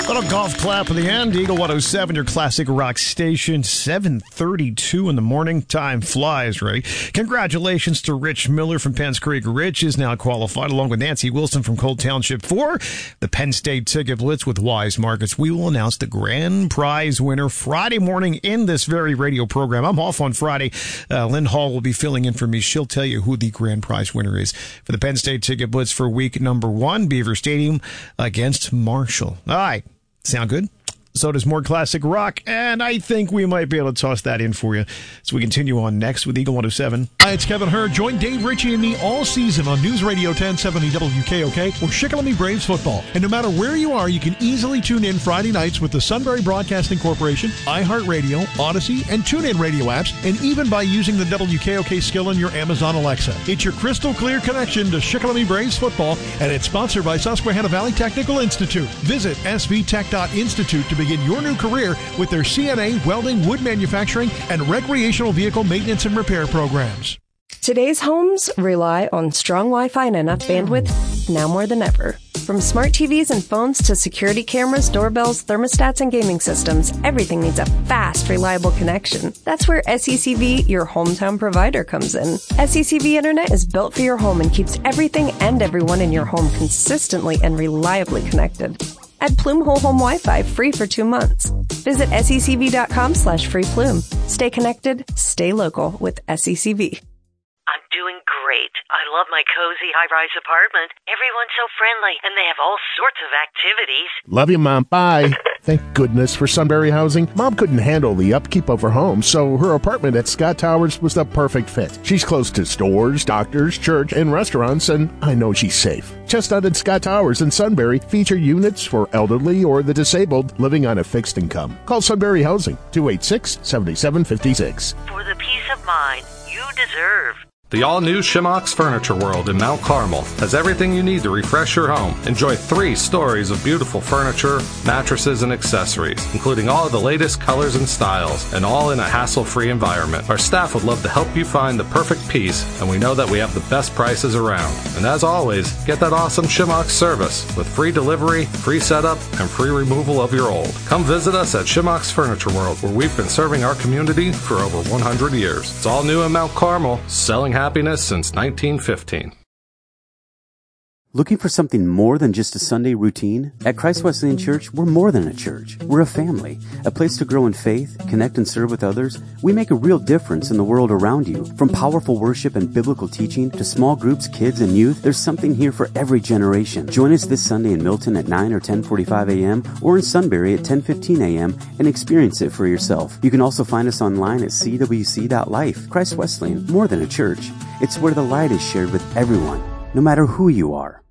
Little golf clap at the end. Eagle 107, your classic rock station. 7:32 in the morning. Time flies, right? Congratulations to Rich Miller from Penns Creek. Rich is now qualified, along with Nancy Wilson from Cold Township, for the Penn State Ticket Blitz with Wise Markets. We will announce the grand prize winner Friday morning in this very radio program. I'm off on Friday. Lynn Hall will be filling in for me. She'll tell you who the grand prize winner is for the Penn State Ticket Blitz for week number 1, Beaver Stadium against Marshall. All right. Sound good? So does more classic rock, and I think we might be able to toss that in for you. So we continue on next with Eagle 107. Hi, it's Kevin Hurd. Join Dave Ritchie and me all season on News Radio 1070 WKOK for Shikellamy Braves football. And no matter where you are, you can easily tune in Friday nights with the Sunbury Broadcasting Corporation, iHeartRadio, Odyssey, and TuneIn radio apps, and even by using the WKOK skill in your Amazon Alexa. It's your crystal clear connection to Shikellamy Braves football, and it's sponsored by Susquehanna Valley Technical Institute. Visit svtech.institute to begin your new career with their CNA, welding, wood manufacturing, and recreational vehicle maintenance and repair programs. Today's homes rely on strong Wi-Fi and enough bandwidth now more than ever. From smart TVs and phones to security cameras, doorbells, thermostats, and gaming systems, everything needs a fast, reliable connection. That's where SECV, your hometown provider, comes in. SECV Internet is built for your home and keeps everything and everyone in your home consistently and reliably connected. Add Plume Whole Home Wi-Fi free for 2 months. Visit secv.com/freeplume. Stay connected, stay local with SECV. I'm doing great. I love my cozy high-rise apartment. Everyone's so friendly, and they have all sorts of activities. Love you, Mom. Bye. Thank goodness for Sunbury Housing. Mom couldn't handle the upkeep of her home, so her apartment at Scott Towers was the perfect fit. She's close to stores, doctors, church, and restaurants, and I know she's safe. Chestnut and Scott Towers in Sunbury feature units for elderly or the disabled living on a fixed income. Call Sunbury Housing, 286-7756. For the peace of mind you deserve. The all-new Shimox Furniture World in Mount Carmel has everything you need to refresh your home. Enjoy 3 stories of beautiful furniture, mattresses, and accessories, including all of the latest colors and styles, and all in a hassle-free environment. Our staff would love to help you find the perfect piece, and we know that we have the best prices around. And as always, get that awesome Shimox service with free delivery, free setup, and free removal of your old. Come visit us at Shimox Furniture World, where we've been serving our community for over 100 years. It's all new in Mount Carmel, selling happiness since 1915. Looking for something more than just a Sunday routine? At Christ Wesleyan Church, we're more than a church. We're a family, a place to grow in faith, connect and serve with others. We make a real difference in the world around you. From powerful worship and biblical teaching to small groups, kids, and youth, there's something here for every generation. Join us this Sunday in Milton at 9 or 10:45 a.m. or in Sunbury at 10:15 a.m. and experience it for yourself. You can also find us online at cwc.life. Christ Wesleyan, more than a church. It's where the light is shared with everyone, no matter who you are.